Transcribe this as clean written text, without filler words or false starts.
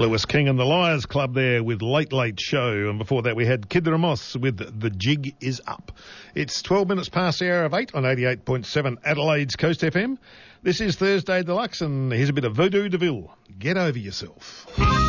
Lewis King and the Liars Club there with Late Late Show. And before that we had Kid Ramos with The Jig Is Up. It's 12 minutes past the hour of 8 on 88.7 Adelaide's Coast FM. This is Thursday Deluxe and here's a bit of Voodoo Deville. Get over yourself.